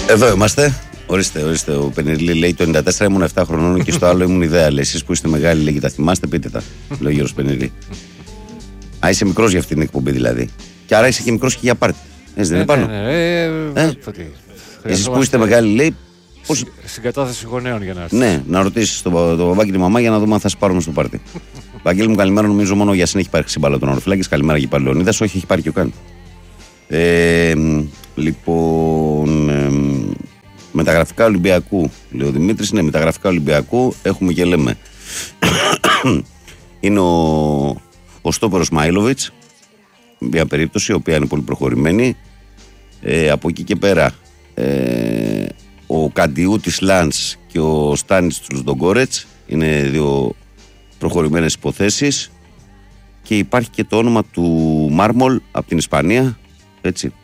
Εδώ είμαστε. Ορίστε. Ο Πενιρλή λέει το 94 ήμουν 7 χρονών και στο άλλο ήμουν ιδέα. Λέει, εσείς που είστε μεγάλοι, λέγει, τα θυμάστε, πείτε τα. Λέει ο Γιώργος Πενιρλή. Α, είσαι μικρός για αυτή την εκπομπή δηλαδή. Και άρα είσαι και μικρός και για πάρτι. Έτσι δεν είναι πάνω. Εσείς που είστε μεγάλοι, λέει. Συγκατάθεση γονέων για να έρθει. Ναι, να ρωτήσεις το μπαμπάκι και τη μαμά για να δούμε αν θα σε πάρουμε στο πάρτι. Βαγγέλη μου, καλημέρα. Νομίζω μόνο για σένα έχει πάρει ξύμπαλα τον Ορφυλάκης. Καλημέρα και πάλι Λεωνίδας. Όχι, έχει πάρει και ο Καν. Λοιπόν. Μεταγραφικά Ολυμπιακού, λέει ο Δημήτρης. Ναι, μεταγραφικά Ολυμπιακού έχουμε και λέμε. Είναι ο στόπερος Μάιλοβιτς, μια περίπτωση η οποία είναι πολύ προχωρημένη. Από εκεί και πέρα ο Καντιούτης Λαντς και ο Στάνης Λουσντογκόρετς είναι δύο προχωρημένες υποθέσεις. Και υπάρχει και το όνομα του Μάρμολ από την Ισπανία, έτσι.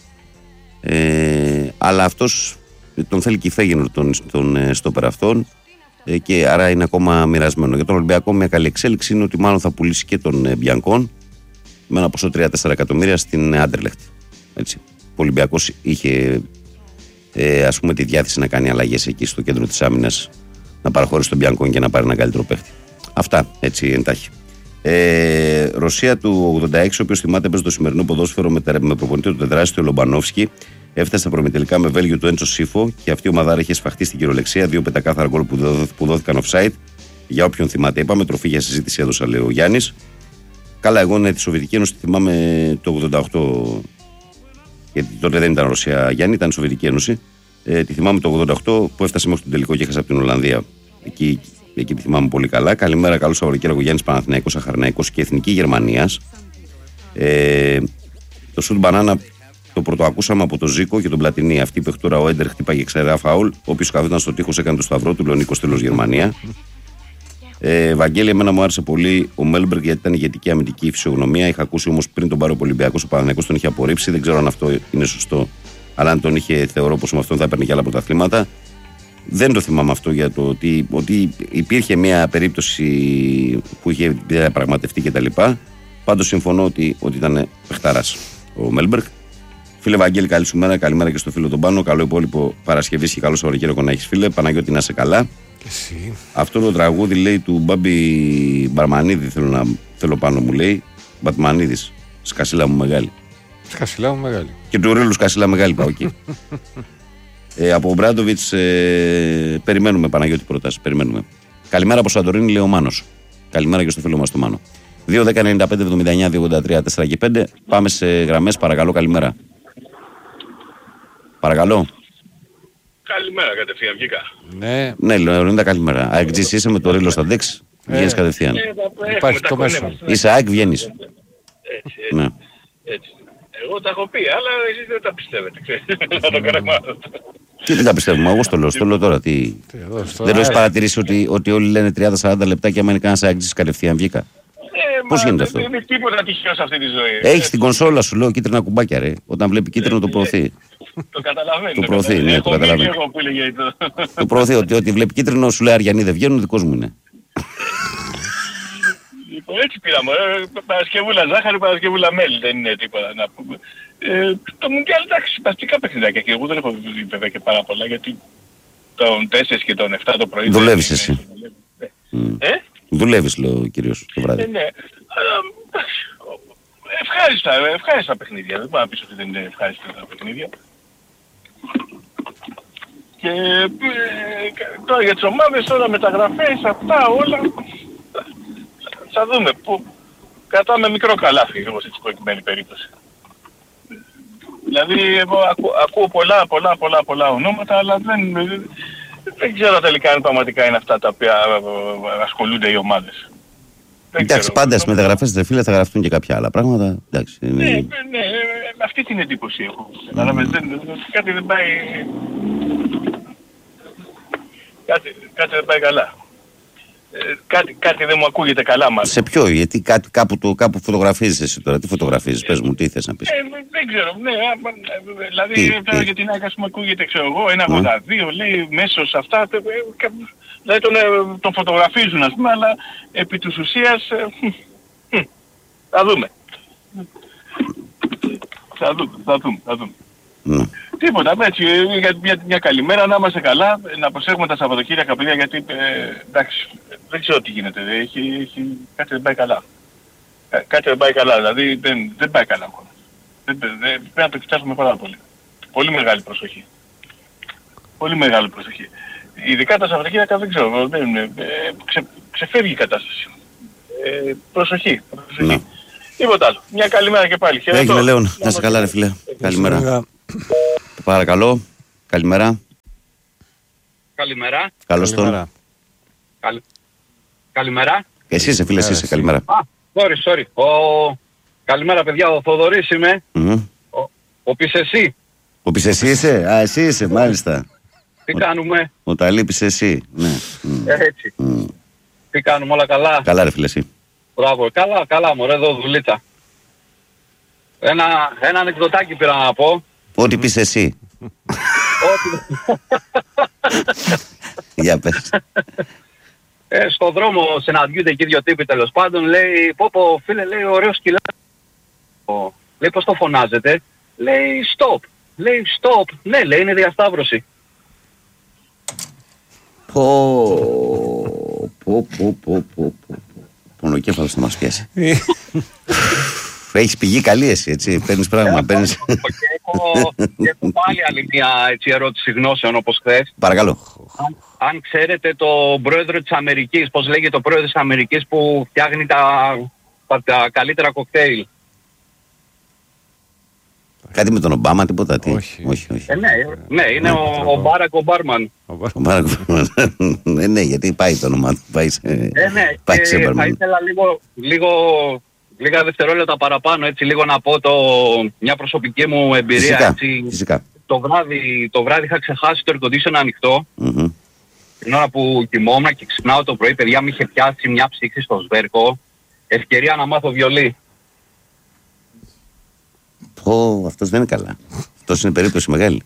Αλλά αυτός τον θέλει και η Φέγενορ τον στόπερ αυτόν, και άρα είναι ακόμα μοιρασμένο. Για τον Ολυμπιακό μια καλή εξέλιξη είναι ότι μάλλον θα πουλήσει και τον Μπιανκόν με ένα ποσό 3-4 εκατομμύρια στην Άντερλεχτ. Έτσι. Ο Ολυμπιακός είχε ας πούμε τη διάθεση να κάνει αλλαγές εκεί στο κέντρο της άμυνας, να παραχωρήσει τον Μπιανκόν και να πάρει ένα καλύτερο παίχτη. Αυτά έτσι εντάχει. Ρωσία του 86, ο οποίος θυμάται παίζει το σημερινό ποδόσφαιρο με προπονητή του τεράστιο Λομπανόφσκι. Έφτασε στα προμετελικά με Βέλγιο του Έντσο Σίφο και αυτή η ομαδάρα είχε σφαχτεί στην κυριολεξία. 2 πεντακάθαρα γκολ που δόθηκαν offside. Για όποιον θυμάται, είπαμε, τροφή για συζήτηση έδωσα, λέει ο Γιάννης. Καλά, εγώ τη Σοβιετική Ένωση τη θυμάμαι το 88. Γιατί τότε δεν ήταν Ρωσία, Γιάννη, ήταν η Σοβιετική Ένωση. Τη θυμάμαι το 88 που έφτασε μέχρι τον τελικό και έχασε από την Ολλανδία. Εκεί τη θυμάμαι πολύ καλά. Καλημέρα, καλό Σαββατοκύριακο, Γιάννης Παναθηναϊκός, Αχαρναϊκός και Εθνική Γερμανίας. Το Σουτ Μπανάνα το πρωτοακούσαμε από τον Ζήκο και τον Πλατινί. Αυτή η παιχτούρα, ο Έντερ χτύπαγε ξερά φάουλ. Όποιος καθόταν στο τείχος έκανε το σταυρό του. Λεωνίκος τέλος Γερμανία. Βαγγέλη, εμένα μου άρεσε πολύ ο Μέλμπεργκ γιατί ήταν ηγετική αμυντική φυσιογνωμία. Είχα ακούσει όμως πριν τον πάρει ο Ολυμπιακός, ο Παναθηναϊκός τον είχε απορρίψει. Δεν ξέρω αν αυτό είναι σωστό. Αλλά αν τον είχε, θεωρώ πως με αυτόν θα έπαιρνε και άλλα πρωταθλήματα. Δεν το θυμάμαι αυτό για το ότι υπήρχε μια περίπτωση που είχε διαπραγματευτεί κτλ. Πάντως συμφωνώ ότι ήταν παιχταράς ο Μέλμπεργκ. Φίλε Βαγγέλη, καλή σου μέρα. Καλημέρα και στο φίλο τον Πάνο. Καλό υπόλοιπο Παρασκευής και καλό Σαββατοκύριακο να έχεις, φίλε. Παναγιώτη, να είσαι καλά. Εσύ. Αυτό το τραγούδι λέει του Μπάμπη Μπαρμανίδη. Θέλω πάνω μου λέει. Μπατμανίδης. Σκασίλα μου μεγάλη. Σκασίλα μου μεγάλη. Και του Ρίλου Σκασίλα μεγάλη πάω εκεί. Από ο Μπράντοβιτς περιμένουμε Παναγιώτη πρόταση. Περιμένουμε. Καλημέρα από Σαντορίνη, λέει ο Μάνος. Καλημέρα και στο φίλο μας το Μάνο. 2-10-95-79-283-4 και 5. Πάμε σε γραμμές, παρακαλώ, καλημέρα. Παρακαλώ. Καλημέρα, κατευθείαν βγήκα. Ναι, Λεωνίδα, καλημέρα. ΑΕΚ είσαι με το Ρίλο στα Δεξ, βγαίνεις κατευθείαν. Υπάρχει το μέσο. Είσαι ΑΕΚ, βγαίνεις. Έτσι. Ναι. Έτσι. Εγώ τα έχω πει, αλλά εσείς δεν τα πιστεύετε. Θα το κρεμάσω. Τι δεν τα πιστεύουμε, εγώ στο λέω τώρα. Δεν το έχεις παρατηρήσει ότι όλοι λένε 30-40 λεπτά και άμα είναι κανένας ΑΕΚ κατευθείαν βγήκα. Πώς γίνεται αυτό? Δεν είναι τίποτα τυχαίο σε αυτή τη ζωή. Έχεις την κονσόλα σου, λέω, κίτρινα κουμπάκια, ρε. Όταν βλέπει κίτρινο το προωθεί. Το καταλαβαίνω. Το προωθεί, ναι, το καταλαβαίνω. Το προωθεί, ότι βλέπει κίτρινο, σου λέει Αριανοί δεν βγαίνουν, δικός μου είναι. Λοιπόν, έτσι πήραμε. Παρασκευούλα ζάχαρη, Παρασκευούλα μέλι, δεν είναι τίποτα να πούμε. Το Μουντιάλ, εντάξει, συμπαστικά παιχνιδάκια και εγώ δεν έχω δει βέβαια και πάρα πολλά, γιατί τον 4 και τον 7 το πρωί... Δουλεύεις εσύ. Δουλεύεις, λέω ο κύριος, το βράδυ. Ναι, αλλά ευχάριστα παιχνίδια. Δεν μπορώ να πεις ότι δεν είναι ευχάριστα τα παιχνίδια. Και τώρα για τις ομάδες, τώρα μεταγραφές, αυτά όλα, θα δούμε. Που κρατάμε μικρό καλάθι, όπως στην προκειμένη περίπτωση. Δηλαδή, εγώ ακούω πολλά ονόματα, αλλά δεν ξέρω τελικά αν πραγματικά είναι αυτά τα οποία ασχολούνται οι ομάδες. Εντάξει, πάντα στις μεταγραφές δε φίλε θα γραφτούν και κάποια άλλα πράγματα. Εντάξει, είναι... Ναι, αυτή την εντύπωση έχω. Κάτι δεν πάει... Κάτι δεν πάει καλά. Κάτι δεν μου ακούγεται καλά μάλλον. Σε ποιο, γιατί κάπου φωτογραφίζεις εσύ τώρα, τι φωτογραφίζεις, πες μου, τι θες να πεις. Δεν ξέρω, ναι, δηλαδή τώρα για την ΑΕΚ ας πούμε ακούγεται, ξέρω εγώ, 1,82 λέει μέσος αυτά, δηλαδή τον φωτογραφίζουν ας πούμε, αλλά επί της ουσίας θα δούμε. Θα δούμε. Τίποτα, έτσι, για μια καλημέρα, να είμαστε καλά, να προσέχουμε τα Σαββατοκύριακα, παιδιά, γιατί εντάξει, δεν ξέρω τι γίνεται, κάτι δεν πάει καλά. Κάτι δεν πάει καλά, δηλαδή δεν πάει καλά μόνο. Πρέπει να το κοιτάξουμε πάρα πολύ. Πολύ μεγάλη προσοχή. Πολύ μεγάλη προσοχή. Ειδικά τα Σαββατοκύριακα δεν ξέρω, ξεφεύγει η κατάσταση. Προσοχή. Ναι. Τίποτα άλλο. Μια καλημέρα και πάλι. Έγινε Λέων, να είσαι καλά ρε φίλε. Καλημέρα. Παρακαλώ, καλημέρα. Καλημέρα. Καλώς τον. Καλημέρα. Εσύ είσαι φίλε, εσύ είσαι, καλημέρα. Sorry. Καλημέρα παιδιά, ο Θοδωρής είμαι. Ο Πισεσί. Ο Πισεσί είσαι, εσύ είσαι, μάλιστα. Τι κάνουμε? Ο Ταλή Πισεσί, ναι. Έτσι. Τι κάνουμε, όλα καλά? Καλά ρε φίλε, εσύ. Μπράβο, καλά μωρέ, εδώ δουλίτσα. Ένα ανεκδοτάκι πήρα να πω. Ό,τι πεις εσύ. Για πες. Στον δρόμο συναντιούνται και δύο τύποι τέλος πάντων. Λέει, πω φίλε, λέει, ωραίο σκυλά. Λέει, πώς το φωνάζετε? Λέει, stop. Λέει, stop. Ναι, λέει, είναι διασταύρωση. Πονοκέφαλος θα μας πιάσει. Έχεις πηγή καλή εσύ, έτσι, παίρνεις πράγμα, παίρνεις... Έχω πάλι άλλη μια ερώτηση γνώσεων όπως χθες. Παρακαλώ. Αν ξέρετε το πρόεδρο της Αμερικής, πώς λέγεται ο πρόεδρος της Αμερικής που φτιάχνει τα καλύτερα κοκτέιλ? Κάτι με τον Ομπάμα, τίποτα, τι? Όχι. Ναι, είναι ο Μπάρακ Ομπάρμαν. Ναι, γιατί πάει το όνομα του. Θα ήθελα λίγα δευτερόλεπτα παραπάνω, έτσι, λίγο να πω μια προσωπική μου εμπειρία. Φυσικά. Το βράδυ είχα ξεχάσει το air condition ανοιχτό. Την ώρα που κοιμόμουν και ξυπνάω το πρωί, παιδιά, μου είχε πιάσει μια ψήξη στο σβέρκο. Ευκαιρία να μάθω βιολί. Αυτός δεν είναι καλά. Αυτός είναι περίπτωση μεγάλη.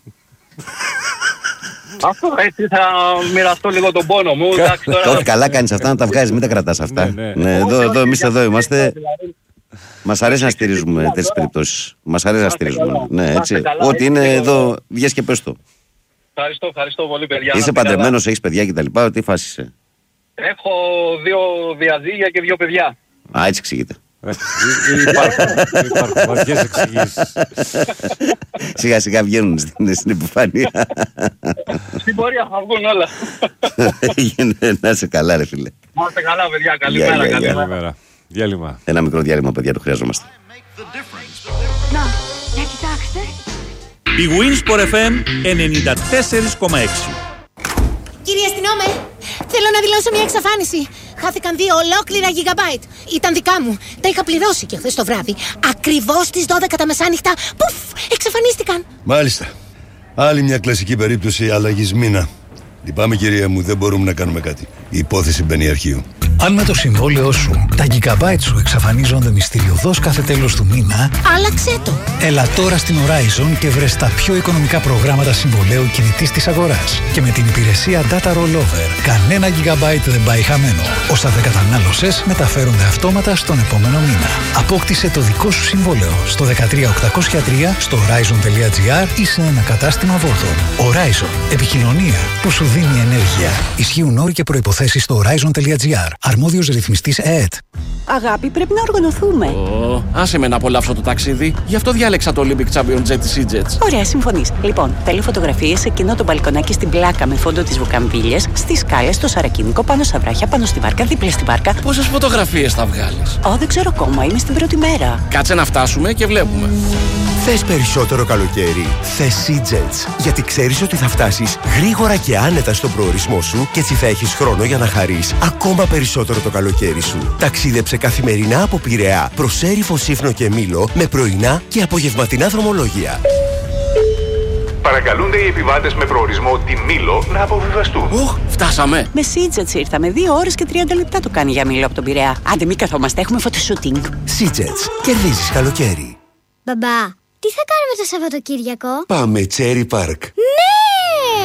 Αυτό έτσι θα μοιραστώ λίγο τον πόνο μου. Όχι, καλά κάνεις αυτά να τα βγάζεις, μην τα κρατάς αυτά. Εμείς εδώ είμαστε. Μας αρέσει να στηρίζουμε τέτοιες περιπτώσεις. Μας αρέσει να στηρίζουμε. Ναι, έτσι. Ό,τι είναι εδώ, βγες και πες το. Ευχαριστώ πολύ, παιδιά. Είσαι παντρεμένος, έχεις παιδιά κτλ. Τι φάση είσαι? Έχω 2 διαζύγια και 2 παιδιά. Έτσι εξηγείται. Υπάρχουν βαριές εξηγήσεις. Σιγά σιγά βγαίνουν στην επιφάνεια. Στην πορεία θα βγουν όλα. Να είσαι καλά ρε φίλε. Να είστε καλά παιδιά, καλημέρα. Διάλειμμα. Ένα μικρό διάλειμμα παιδιά, το χρειαζόμαστε. Να, για κοιτάξτε. Η Winsport FM 94,6. Κύριε αστυνόμε, θέλω να δηλώσω μια εξαφάνιση. Χάθηκαν 2 ολόκληρα gigabyte. Ήταν δικά μου. Τα είχα πληρώσει και χθες το βράδυ. Ακριβώς στις 12 τα μεσάνυχτα. Πουφ! Εξαφανίστηκαν. Μάλιστα. Άλλη μια κλασική περίπτωση αλλαγής μήνα. Λυπάμαι κυρία μου, δεν μπορούμε να κάνουμε κάτι. Η υπόθεση μπαίνει αρχείο. Αν με το συμβόλαιό σου τα gigabyte σου εξαφανίζονται μυστηριωδώς κάθε τέλος του μήνα, άλλαξε το. Έλα τώρα στην Horizon και βρες τα πιο οικονομικά προγράμματα συμβολαίου κινητής της αγοράς. Και με την υπηρεσία Data Rollover, κανένα gigabyte δεν πάει χαμένο. Όσα δεν κατανάλωσες μεταφέρονται αυτόματα στον επόμενο μήνα. Απόκτησε το δικό σου συμβόλαιο στο 13803, στο horizon.gr ή σε ένα κατάστημα Vodafone. Horizon. Επικοινωνία που σου δίνει ενέργεια. Ισχύουν όροι και προϋποθέσεις στο horizon.gr. Αρμόδιος ρυθμιστής ΕΕΤ. Αγάπη, πρέπει να οργανωθούμε. Άσε με να απολαύσω το ταξίδι. Γι' αυτό διάλεξα το Olympic Champion Jet της EasyJet. Ωραία, συμφωνείς. Λοιπόν, θέλω φωτογραφίες σε εκείνο το μπαλκονάκι στην πλάκα με φόντο τις βουκαμβίλιες, στις σκάλες, στο σαρακίνικο, πάνω στα βράχια, πάνω στη βάρκα, δίπλα στη βάρκα. Πόσες φωτογραφίες θα βγάλεις? Δεν ξέρω ακόμα, είμαι στην πρώτη μέρα. Κάτσε να φτάσουμε και βλέπουμε. Θες περισσότερο καλοκαίρι? Θες EasyJet. Γιατί ξέρεις ότι θα φτάσεις γρήγορα και άνετα στον προορισμό σου και έτσι θα έχεις χρόνο για να χαρείς ακόμα περισσότερο το καλοκαίρι σου. Ταξίδεψε καθημερινά από Πειραιά προς Έρυφο, Σύφνο και Μήλο με πρωινά και απογευματινά δρομολόγια. Παρακαλούνται οι επιβάτες με προορισμό τη Μήλο να αποβιβαστούν. Φτάσαμε. Με EasyJet ήρθαμε. 2 ώρες και 30 λεπτά το κάνει για Μήλο από τον Πειραιά. Άντε, μην καθόμαστε, έχουμε φωτοσούτινγκ. EasyJet. Κερδίζεις καλοκαίρι. Μπαμπά, τι θα κάνουμε το Σαββατοκύριακο? Πάμε Cherry Park. Ναι!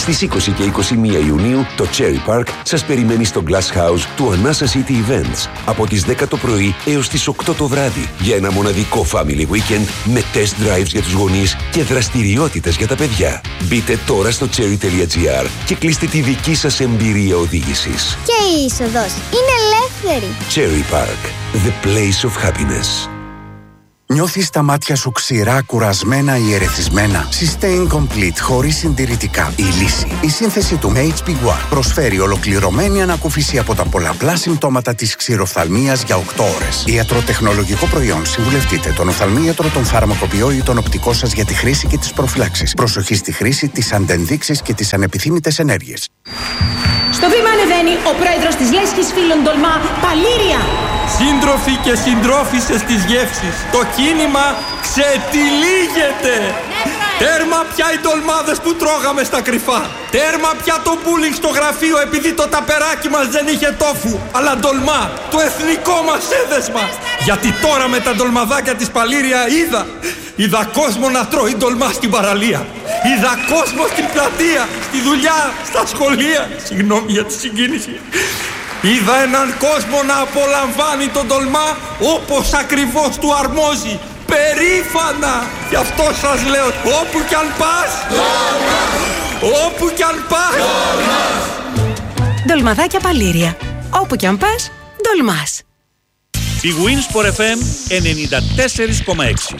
Στις 20 και 21 Ιουνίου το Cherry Park σας περιμένει στο Glass House του Anasa City Events από τις 10 το πρωί έως τις 8 το βράδυ για ένα μοναδικό family weekend με test drives για τους γονείς και δραστηριότητες για τα παιδιά. Μπείτε τώρα στο cherry.gr και κλείστε τη δική σας εμπειρία οδήγησης. Και η είσοδος είναι ελεύθερη. Cherry Park, the place of happiness. Νιώθεις τα μάτια σου ξηρά, κουρασμένα ή ερεθισμένα? Sustain Complete χωρίς συντηρητικά. Η λύση. Η σύνθεση του HB1 προσφέρει ολοκληρωμένη ανακούφιση από τα πολλαπλά συμπτώματα της ξηροφθαλμίας για 8 ώρες. Ιατροτεχνολογικό προϊόν. Συμβουλευτείτε τον οφθαλμίατρο, τον φαρμακοποιό ή τον οπτικό σας για τη χρήση και τις προφυλάξεις. Προσοχή στη χρήση, τις αντενδείξεις και τις ανεπιθύμητες ενέργειες. Στο βήμα ανεβαίνει ο πρόεδρος της Λέσχης Φίλων Τολμά, Παλήρια. Σύντροφοι και συντρόφισσες της γεύσης, το κίνημα ξετυλίγεται. Τέρμα πια οι ντολμάδες που τρώγαμε στα κρυφά. Τέρμα πια το μπούλινγκ στο γραφείο επειδή το ταπεράκι μας δεν είχε τόφου, αλλά ντολμά, το εθνικό μας έδεσμα. Γιατί τώρα με τα ντολμαδάκια της Παλήρια είδα κόσμο να τρώει ντολμά στην παραλία. Είδα κόσμο στην πλατεία, στη δουλειά, στα σχολεία. Συγγνώμη για τη συγκίνηση. Είδα έναν κόσμο να απολαμβάνει τον ντολμά όπως ακριβώς του αρμόζει. Περήφανα! Γι' αυτό σας λέω, όπου κι αν πας, όπου κι αν πας. Ντολμαδάκια Παλήρια. Όπου κι αν πας, ντολμάς. Η Winsport FM 94,6.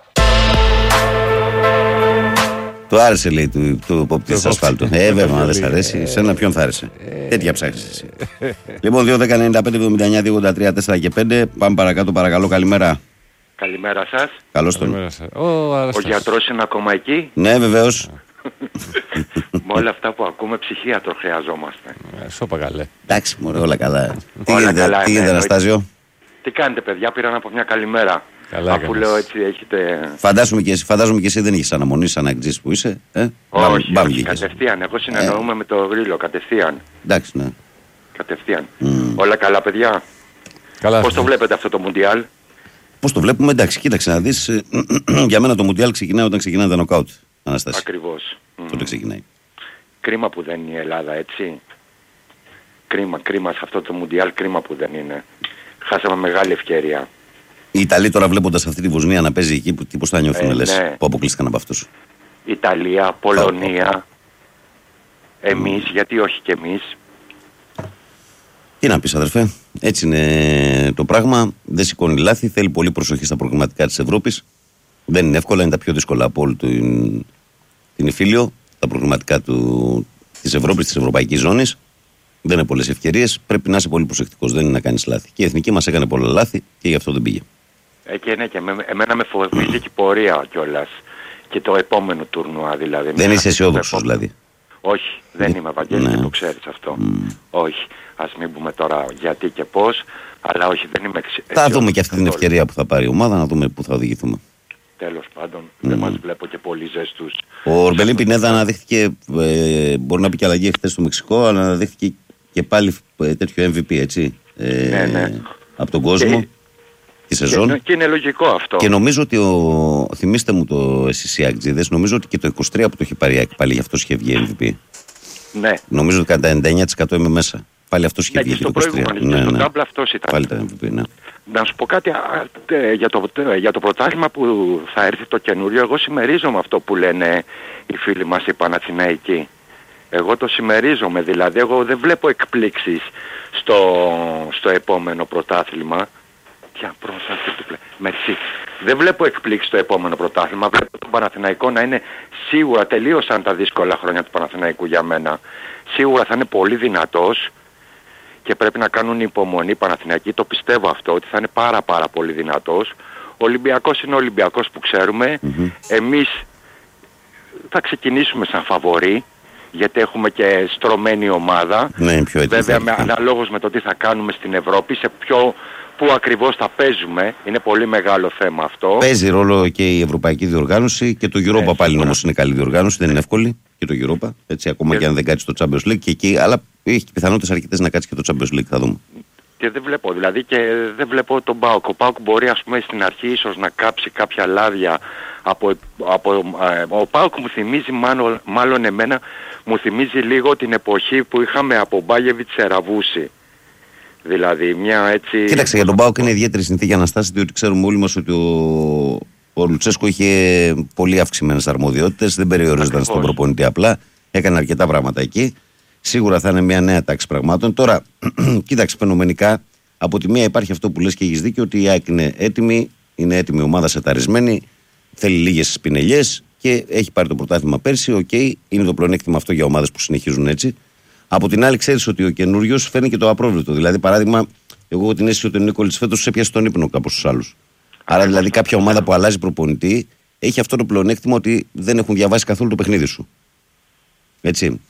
Του άρεσε, λέει, του υπόπτη της ασφάλτου. Βέβαια, αν δεν σ' αρέσει, σένα ποιον θα άρεσε. Τέτοια ψάχνεις εσύ. Λοιπόν, 2-10-95-79-283-4 και 5. Πάμε παρακάτω, παρακαλώ. Καλημέρα. Καλημέρα σας. Καλώς τον. Ο γιατρός είναι ακόμα εκεί? Ναι, βεβαίως. Με όλα αυτά που ακούμε, ψυχίατρο χρειαζόμαστε. Σώπα καλέ. Εντάξει, μωρέ, όλα καλά. Τι Όλα γίνεται, καλά, τι ναι, γίνεται, Αναστάσιο? Τι κάνετε, παιδιά? Πήρα να πω μια καλημέρα. Καλά Αφού έκανες. λέω έτσι έχετε... Φαντάζομαι και εσύ δεν έχεις αναμονή σαν αγκτζής που είσαι. Όχι, Μπαμ όχι, βγήκες. κατευθείαν. Εγώ συνεννοούμε με το γρίλο, κατευθείαν. Εντάξει, ναι. Κατευθείαν. Όλα καλά, παιδιά? Καλά. Πώς το βλέπετε αυτό το Μουντιάλ? Πώς το βλέπουμε? Εντάξει, κοίταξε να δεις. Για μένα το Μουντιάλ ξεκινάει όταν ξεκινάει τα νοκάουτ, Αναστάση. Ακριβώς. Τότε ξεκινάει. Κρίμα που δεν είναι η Ελλάδα, έτσι. Κρίμα σε αυτό το Μουντιάλ, κρίμα που δεν είναι. Χάσαμε μεγάλη ευκαιρία. Οι Ιταλοί τώρα βλέποντας αυτή τη Βοσνία να παίζει εκεί, πώς θα νιώθουν, λες, ναι. που αποκλείστηκαν από αυτούς? Ιταλία, Πολωνία, εμείς, γιατί όχι και εμείς. Τι να πεις, αδερφέ, έτσι είναι το πράγμα. Δεν σηκώνει λάθη, θέλει πολύ προσοχή στα προγραμματικά της Ευρώπης. Δεν είναι εύκολα, είναι τα πιο δύσκολα από όλη την Ιφίλιο, τα προγραμματικά της Ευρώπης, της Ευρωπαϊκής Ζώνης. Δεν είναι πολλές ευκαιρίες, πρέπει να είσαι πολύ προσεκτικός, δεν είναι να κάνεις λάθη. Και η εθνική μας έκανε πολλά λάθη και γι' αυτό δεν πήγε. Και ναι, και εμένα με φοβίζει και η πορεία κιόλας. Και το επόμενο τουρνουά δηλαδή. Δεν είσαι αισιόδοξος δηλαδή? Όχι, δεν είμαι, Βαγγέλη, και το ξέρεις αυτό. Όχι, ας μην πούμε τώρα γιατί και πώς, αλλά όχι, δεν είμαι αισιόδοξος. Θα δούμε και αυτή την ευκαιρία που θα πάρει η ομάδα, να δούμε πού θα οδηγηθούμε. Τέλος πάντων, δεν μας βλέπω και πολύ ζεστούς. Ο Ορμπελίν Πινέδα αναδείχθηκε, μπορεί να πει και αλλαγή χθες στο Μεξικό, αλλά αναδείχθηκε και πάλι τέτοιο MVP, έτσι, ναι. από τον κόσμο. Τη σεζόν. Και είναι λογικό αυτό. Και νομίζω ότι θυμίστε μου το εσείς οι Αγκτζίδες, νομίζω ότι και το 23 που το είχε πάρει πάλι γι' αυτός είχε βγει MVP. Ναι. Νομίζω ότι κατά 99% είμαι μέσα. Πάλι αυτός είχε βγει το 23. Ναι, στο ναι. double αυτός ήταν. Πάλι τα MVP, ναι. Να σου πω κάτι για το πρωτάθλημα που θα έρθει το καινούριο. Εγώ συμμερίζομαι αυτό που λένε οι φίλοι μας οι Παναθηναϊκοί. Εγώ το συμμερίζομαι, δηλαδή εγώ δεν βλέπω εκπλήξεις στο επόμενο πρωτάθλημα. Μερσή. Δεν βλέπω εκπλήξεις στο επόμενο πρωτάθλημα. Βλέπω τον Παναθηναϊκό να είναι σίγουρα, τελείωσαν τα δύσκολα χρόνια του Παναθηναϊκού για μένα. Σίγουρα θα είναι πολύ δυνατός και πρέπει να κάνουν υπομονή οι Παναθηναϊκοί. Το πιστεύω αυτό, ότι θα είναι πάρα πολύ δυνατός. Ο Ολυμπιακός είναι ο Ολυμπιακός που ξέρουμε. Εμείς θα ξεκινήσουμε σαν φαβορί, γιατί έχουμε και στρωμένη ομάδα. Ναι, πιο βέβαια αναλόγως με το τι θα κάνουμε στην Ευρώπη, πού ακριβώς θα παίζουμε, είναι πολύ μεγάλο θέμα αυτό. Παίζει ρόλο και η ευρωπαϊκή διοργάνωση και το Europa πάλι όμως είναι καλή διοργάνωση, δεν είναι εύκολη και το Europa, έτσι, ακόμα και αν δεν κάτσει το Champions League και εκεί, αλλά έχει πιθανότητες αρκετές να κάτσει και το Champions League, θα δούμε. Και δεν βλέπω, δηλαδή και δεν βλέπω τον ΠΑΟΚ. Ο ΠΑΟΚ μπορεί ας πούμε στην αρχή ίσως να κάψει κάποια λάδια ο ΠΑΟΚ μου θυμίζει μάλλον εμένα, μου θυμίζει λίγο την εποχή που είχαμε από Μπάγεβιτ σε Ραβούση. Δηλαδή μια έτσι... Κοίταξε, για τον ΠΑΟΚ είναι ιδιαίτερη συνθήκη αναστάση, διότι ξέρουμε όλοι μας ότι ο Λουτσέσκο είχε πολύ αυξημένες αρμοδιότητες, δεν περιορίζονταν στον προπονητή απλά, έκανε αρκετά πράγματα εκεί. Σίγουρα θα είναι μια νέα τάξη πραγμάτων. Τώρα, κοίταξε, φαινομενικά, από τη μία υπάρχει αυτό που λες και έχεις δίκιο, ότι η ΑΕΚ είναι έτοιμη ομάδα σεταρισμένη, θέλει λίγες πινελιές και έχει πάρει το πρωτάθλημα πέρσι. Οκ, είναι το πλεονέκτημα αυτό για ομάδες που συνεχίζουν έτσι. Από την άλλη, ξέρεις ότι ο καινούριος φέρνει και το απρόβλεπτο. Δηλαδή, παράδειγμα, εγώ έχω την αίσθηση ότι ο Νίκολης φέτος έπιασε τον ύπνο κάπως στους άλλους. Άρα, δηλαδή, κάποια ομάδα που αλλάζει προπονητή έχει αυτό το πλεονέκτημα ότι δεν έχουν διαβάσει καθόλου το παιχνίδι σου. Έτσι.